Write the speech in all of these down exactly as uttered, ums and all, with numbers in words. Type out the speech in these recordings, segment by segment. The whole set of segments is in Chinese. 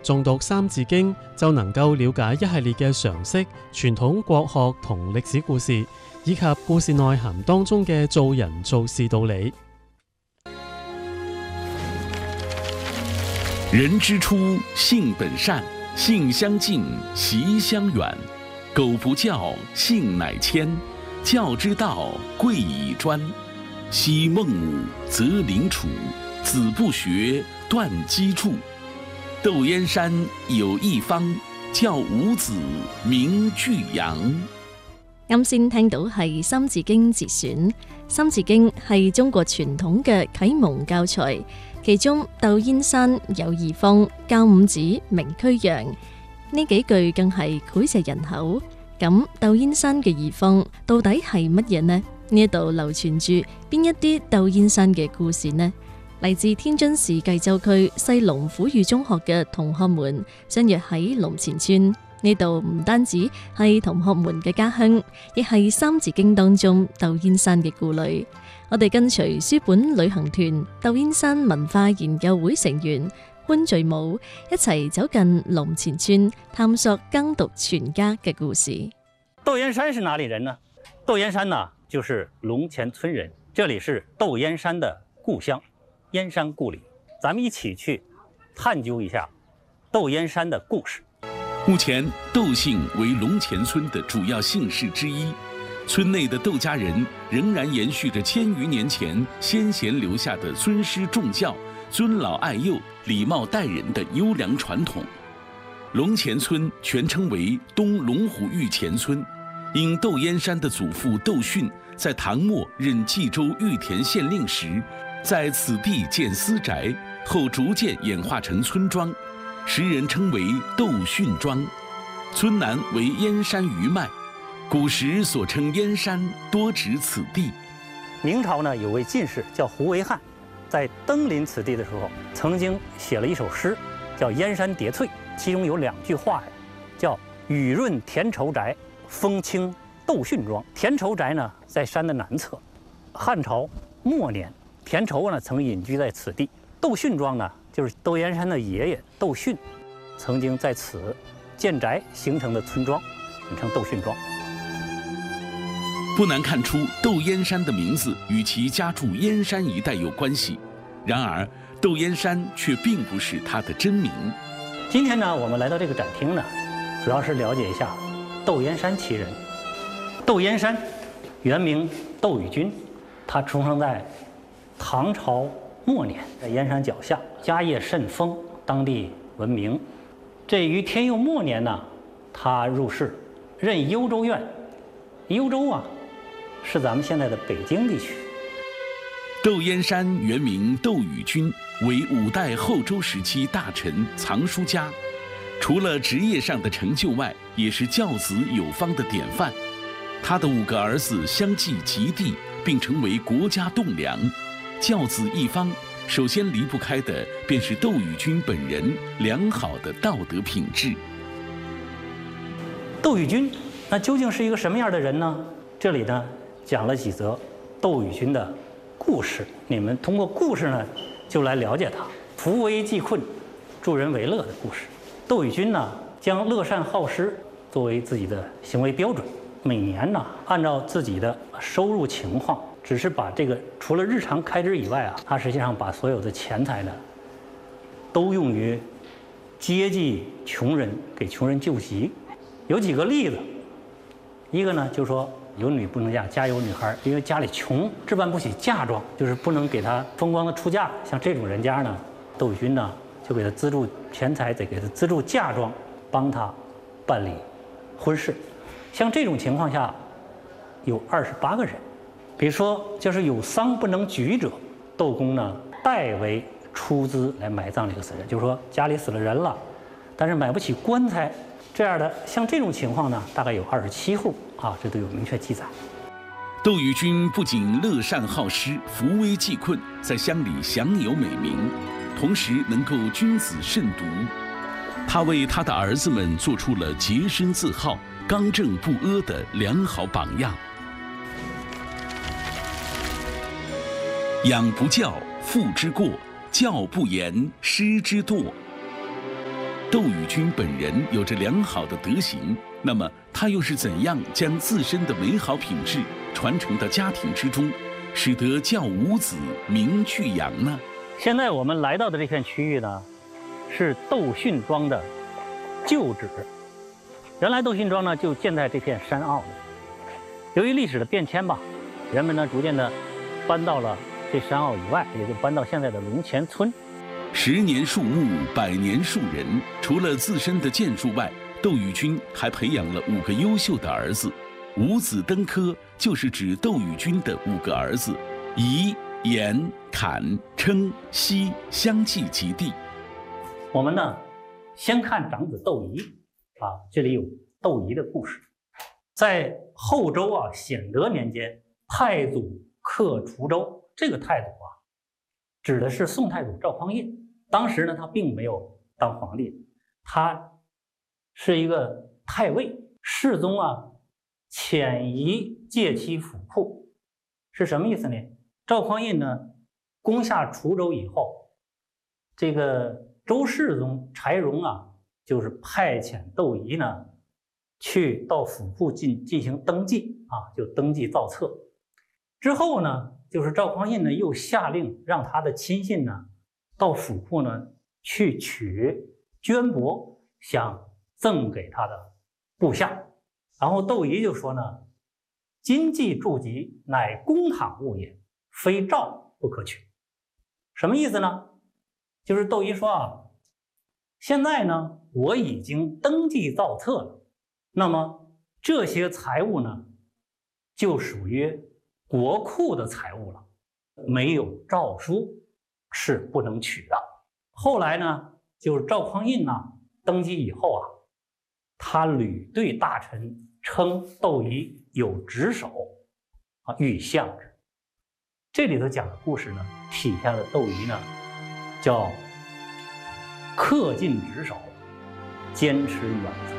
誦讀《三字經》就能夠了解一系列嘅常識、傳統國學同歷史故事，以及故事內涵當中嘅做人做事道理。 人之初，性本善，性相近，习相远。苟不教，性乃迁。教之道，贵以专。昔孟武，择邻处；子不學，斷機杼。竇燕山有一方，教五子名俱揚。 啱先聽到係《三字經》節選，《三字經》係中國傳統嘅啟蒙教材，其中竇燕山有義方，教五子名俱揚，呢幾句更係膾炙人口。咁竇燕山嘅義方到底係乜嘢呢？呢一度流傳住邊一啲竇燕山嘅故事呢？嚟自天津市薊州區西龍府御中學嘅同學們相約喺龍前村，呢度唔單止係同學們嘅家鄉，亦係《三字經》當中竇燕山嘅故壘。我哋跟隨書本旅行團竇燕山文化研究會成員潘聚武一齊走進龍前村，探索耕讀全家嘅故事。 竇燕山是哪里人呢？竇燕山呢，就是龍前村人，這裡是竇燕山的故鄉，燕山故里。咱們一起去探究一下竇燕山的故事。 目前，竇姓為龍前村的主要姓氏之一。村內的竇家人仍然延續着千餘年前先賢留下的尊師重教、尊老愛幼、禮貌待人的優良傳統。龍前村全稱為東龍虎峪前村，因竇燕山的祖父竇訓在唐末任冀州玉田縣令時，在此地建私宅，後逐漸演化成村莊，時人稱為竇訓莊。村南為燕山餘脈，古時所稱燕山多指此地。 明朝呢，有位進士叫胡惟翰，在登臨此地的時候，曾經寫了一首詩，叫《燕山疊翠》，其中有兩句話叫“雨潤田疇宅，風清竇訓莊”。田疇宅呢，在山的南側。漢朝末年，田疇呢曾隱居在此地。竇訓莊呢，就是竇燕山的爺爺竇訓曾經在此建宅形成的村莊，名稱竇訓莊。 不難看出，竇燕山的名字與其家住燕山一帶有關係。然而，竇燕山卻並不是他的真名。 今天呢，我們來到這個展廳呢，主要是了解一下竇燕山其人。竇燕山原名竇禹君，他出生在唐朝末年，在燕山腳下，家業甚豐，當地聞名。這於天佑末年呢，他入仕，任幽州院。幽州啊，是咱們現在的北京地區。 竇燕山原名竇禹君，為五代後周時期大臣、藏書家。除了職業上的成就外，也是教子有方的典範。他的五個兒子相繼及第，並成為國家棟樑。教子一方，首先離不開的便是竇禹君本人良好的道德品質。 竇禹君，那究竟是一個什麼樣的人呢？這裡呢，講了幾則竇禹君的故事，你們通過故事呢，就來了解他扶危濟困、助人為樂的故事。竇禹君呢，將樂善好施作為自己的行為標準，每年呢，按照自己的收入情況，只是把這個除了日常開支以外啊，他實際上把所有的錢財呢，都用於接濟窮人，給窮人救急。有幾個例子，一個呢，就是說有女不能嫁，家有女孩，因為家裡窮，置辦不起嫁妝，就是不能給她風光的出嫁。像這種人家呢，竇禹君呢，就給他資助錢財，得給他資助嫁妝，幫他辦理婚事。像這種情況下，有二十八個人。比如說，就是有喪不能舉者，竇公呢代為出資來埋葬這個死人。就是說家裡死了人了，但是買不起棺材，這樣的像這種情況呢，大概有二十七戶啊，這都有明確記載。 竇禹君不僅樂善好施、扶危濟困，在鄉裡享有美名，同時能夠君子慎獨。他為他的兒子們做出了潔身自好、剛正不阿的良好榜樣。養不教，父之過；教不嚴，師之惰。 窦宇君本人有着良好的德行，那么他又是怎样将自身的美好品质传承到家庭之中，使得教五子名去扬呢？ 现在我们来到的这片区域呢，是窦训庄的旧址。原来窦训庄呢就建在这片山坳里，由于历史的变迁吧，人们呢逐渐的搬到了这山坳以外，也就搬到现在的龙前村。 十年树木，百年树人。除了自身的建树外，窦宇君还培养了五个优秀的儿子。五子登科就是指窦宇君的五个儿子仪、颜、侃、称、西相继及第。 我们呢，先看长子窦仪啊，这里有窦仪的故事。在后周啊，显德年间，太祖克滁州。这个太祖啊，指的是宋太祖赵匡胤。当时呢，他并没有当皇帝，他是一个太尉。世宗啊，遣仪借其府库，是什么意思呢？赵匡胤呢，攻下滁州以后，这个周世宗柴荣啊，就是派遣窦仪呢，去到府库进进行登记啊，就登记造册。之后呢，就是赵匡胤呢，又下令让他的亲信呢，到府库呢去取绢帛，想赠给他的部下。然后窦仪就说呢：“今既筑籍，乃公堂物也，非诏不可取。”什么意思呢？就是窦仪说啊，现在呢我已经登记造册了，那么这些财物呢，就属于国库的财物了，没有诏书是不能取的。后来呢，就是赵匡胤呢登基以后啊，他屡对大臣称窦仪有职守啊，欲相之。这里头讲的故事呢，体现了窦仪呢叫恪尽职守，坚持原则。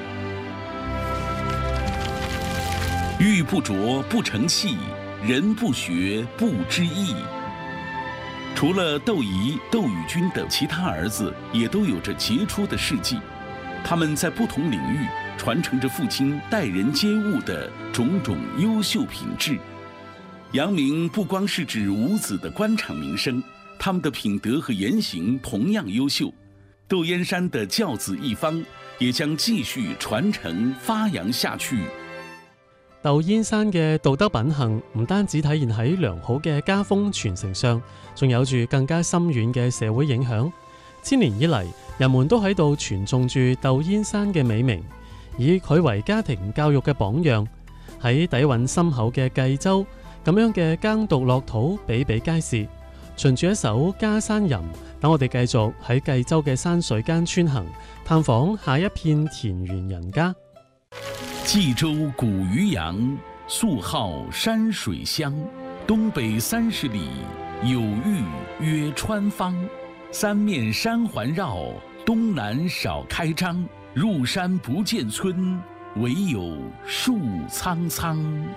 玉不琢不成器，人不学不知义。除了窦仪、窦宇君的其他儿子也都有着杰出的事迹，他们在不同领域传承着父亲待人接物的种种优秀品质。扬名不光是指五子的官场名声，他们的品德和言行同样优秀。窦燕山的教子一方也將繼續傳承發揚下去。 竇燕山嘅道德品行唔單止體現喺良好嘅家風傳承上，仲有住更加深遠嘅社會影響。千年以嚟，人們都喺度傳頌住竇燕山嘅美名，以佢為家庭教育嘅榜樣。喺底蘊深厚嘅冀州，咁樣嘅耕讀樂土比比皆是。循住一首《家山吟》，等我哋繼續喺冀州嘅山水間穿行，探訪下一片田園人家。 冀州古漁陽，素號山水鄉。東北三十里，有域曰川芳。三面山環繞，東南少開張。入山不見村，唯有樹蒼蒼。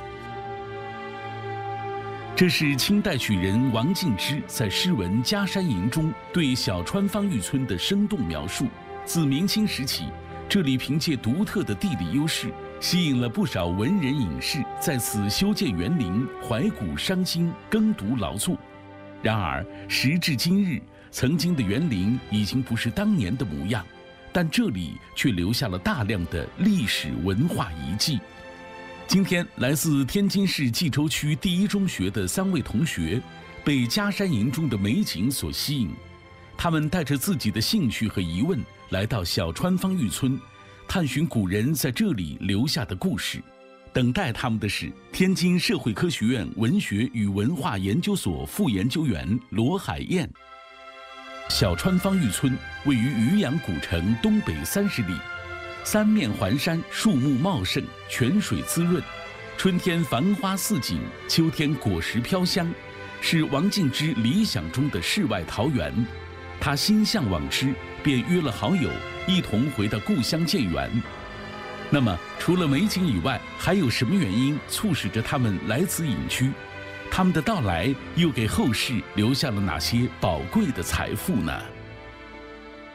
这是清代曲人王敬之在诗文《家山吟》中对小川芳峪村的生动描述。自明清时起，这里凭借独特的地理优势，吸引了不少文人隐士在此修建园林、怀古伤今、耕读劳作。然而，时至今日，曾经的园林已经不是当年的模样，但这里却留下了大量的历史文化遗迹。今天，来自天津市蓟州区第一中学的三位同学，被《家山吟》中的美景所吸引。他们带着自己的兴趣和疑问，来到小川芳峪村，探寻古人在这里留下的故事。等待他们的是天津社会科学院文学与文化研究所副研究员罗海燕。小川芳峪村位于渔阳古城东北三十里。三面环山，树木茂盛，泉水滋润，春天繁花似锦，秋天果实飘香，是王敬之理想中的世外桃源。他心向往之，便约了好友一同回到故乡建园。那么，除了美景以外，还有什么原因促使着他们来此隐居？他们的到来又给后世留下了哪些宝贵的财富呢？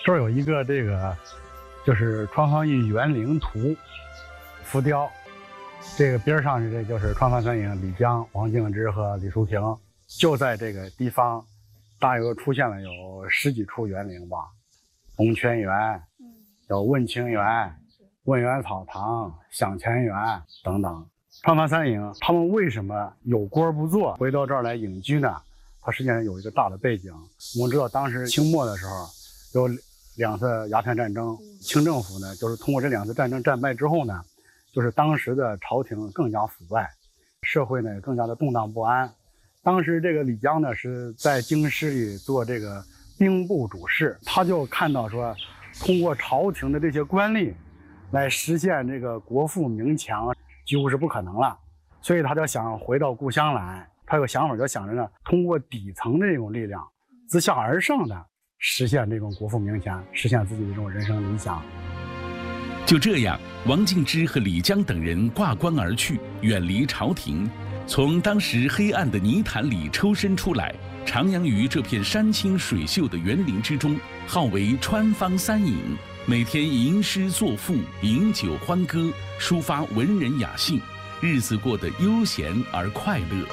这儿有一个这个，就是川方峪园陵图浮雕，这个边上是这就是川方三影李江、王敬之和李叔平，就在这个地方，大约出现了有十几处园陵吧，龙泉园，有问清园、问园草堂、享前园等等。川方三影他们为什么有官不做，回到这儿来隐居呢？它实际上有一个大的背景。我们知道当时清末的时候有两次鸦片战争，清政府呢就是通过这两次战争战败之后呢，就是当时的朝廷更加腐败，社会呢更加的动荡不安。当时这个李江呢是在京师里做这个兵部主事，他就看到说，通过朝廷的这些官吏来实现这个国富民强，几乎是不可能了，所以他就想回到故乡来。他有个想法，就想着呢，通过底层的这种力量，自下而上的实现这种国富民强，实现自己的这种人生理想。 就这样，王敬之和李江等人挂冠而去，远离朝廷，从当时黑暗的泥潭里抽身出来，徜徉于这片山清水秀的园林之中，号为川方三影，每天吟诗作赋，饮酒欢歌，抒发文人雅兴，日子过得悠闲而快乐。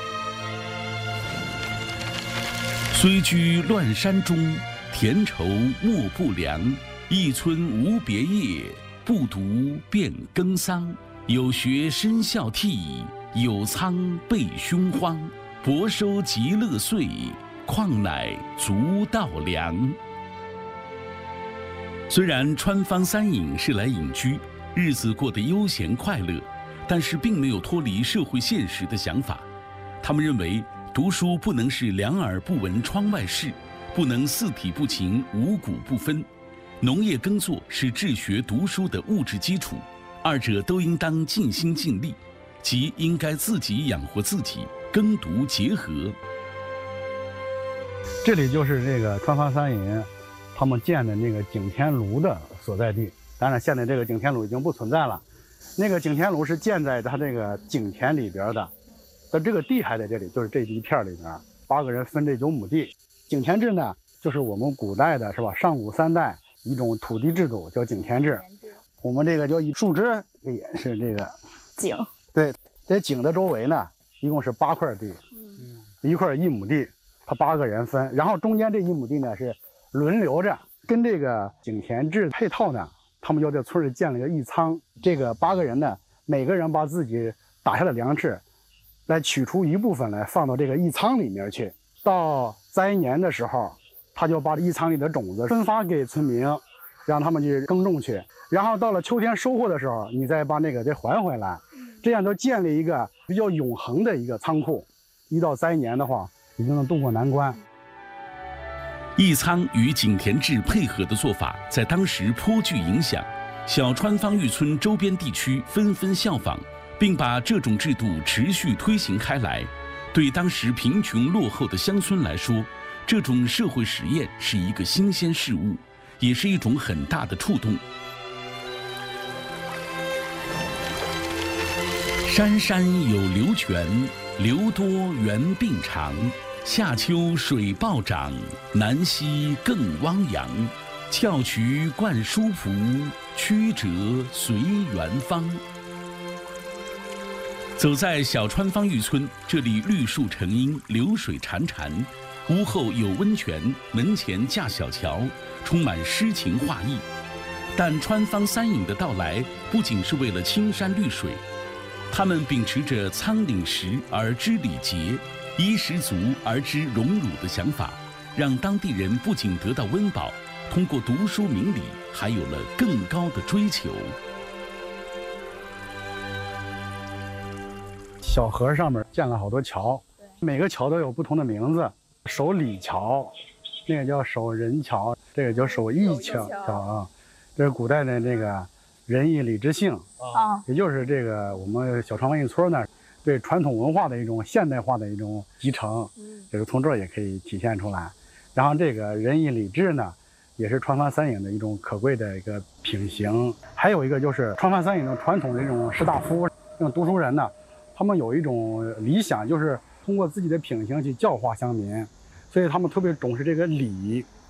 虽居乱山中，田畴莫不良。一村无别业，不独便耕桑。有学深孝悌，有仓备凶荒。薄收极乐岁，况乃足稻粮。虽然川方三影是来隐居，日子过得悠闲快乐，但是并没有脱离社会现实的想法。他们认为，读书不能是两耳不闻窗外事，不能四体不勤，五谷不分。农业耕作是治学读书的物质基础，二者都应当尽心尽力，即应该自己养活自己，耕读结合。 这里就是这个川方三影他们建的那个景天炉的所在地。当然，现在这个景天炉已经不存在了。那个景天炉是建在它这个景田里边的。但这个地还在这里，就是这一片里面，八个人分这九亩地。井田制呢，就是我们古代的是吧？上古三代一种土地制度，叫井田制。我们这个叫一树枝，也是这个井。 对，在井的周围呢，一共是八块地，嗯，一块一亩地，他八个人分，然后中间这一亩地呢是轮流着，跟这个井田制配套呢，他们就在村里建了个义仓。这个八个人呢，每个人把自己打下的粮食。来取出一部分来放到这个义仓里面去，到灾年的时候，他就把义仓里的种子分发给村民，让他们去耕种去。然后到了秋天收获的时候，你再把那个再还回来，这样就建立一个比较永恒的一个仓库。一到灾年的话，你就能渡过难关。 义仓与井田制配合的做法，在当时颇具影响，小川方峪村周边地区纷纷效仿。并把这种制度持续推行开来。对当时贫穷落后的乡村来说，这种社会实验是一个新鲜事物，也是一种很大的触动。山山有流泉，流多源并长。夏秋水暴涨，南溪更汪洋。翘渠灌疏蒲，曲折随园芳。走在小川方峪村，这里绿树成荫，流水潺潺，屋后有温泉，门前架小桥，充满诗情画意。但川方三影的到来，不仅是为了青山绿水，他们秉持着仓廪实而知礼节，衣食足而知荣辱的想法，让当地人不仅得到温饱，通过读书明理，还有了更高的追求。 小河上面建了好多桥，每个桥都有不同的名字。守礼桥，那个叫守仁桥，这个叫守义桥啊。这是古代的那个仁义礼智信啊，也就是这个我们小川方峪村呢对传统文化的一种现代化的一种集成，这个从这儿也可以体现出来。然后这个仁义礼智呢，也是川方三影的一种可贵的一个品行。还有一个就是川方三影的传统的这种士大夫、这种读书人呢。他们有一种理想，就是通过自己的品行去教化乡民，所以他们特别重视这个礼。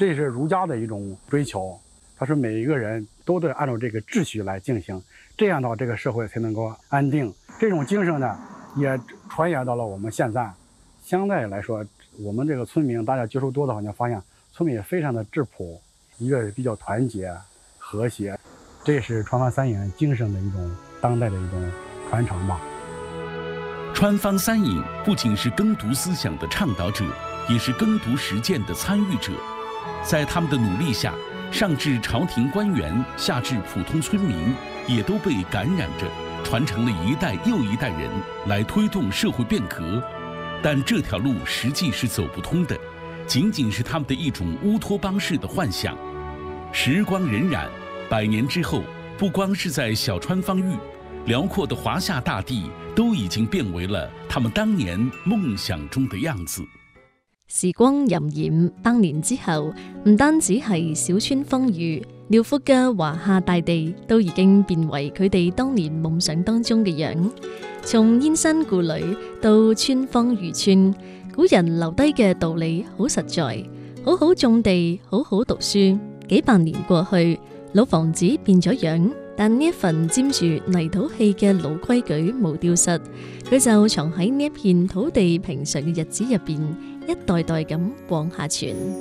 这是儒家的一种追求。他说每一个人都得按照这个秩序来进行，这样的话这个社会才能够安定。这种精神呢，也传扬到了我们现在。相对来说，我们这个村民大家接触多的话，你发现村民也非常的质朴，一个比较团结和谐，这是川方三隐精神的一种当代的一种传承吧。 川方三隐不仅是耕读思想的倡导者，也是耕读实践的参与者。在他们的努力下，上至朝廷官员，下至普通村民，也都被感染着，传承了一代又一代人来推动社会变革。但这条路实际是走不通的，仅仅是他们的一种乌托邦式的幻想。时光荏苒，百年之后，不光是在小川方域，辽阔的华夏大地都已經變為了他們當年夢想中的樣子。 時光荏苒，百年之後，唔單止係小川方域，遼闊嘅華夏大地都已經變為佢哋當年夢想當中嘅樣。從燕山故里到川方漁村，古人留低嘅道理好實在，好好種地，好好讀書。幾百年過去，老房子變咗樣，但呢一份沾住泥土氣嘅老規矩冇丟失，佢就藏喺呢一片土地平常嘅日子入邊，一代代咁往下傳。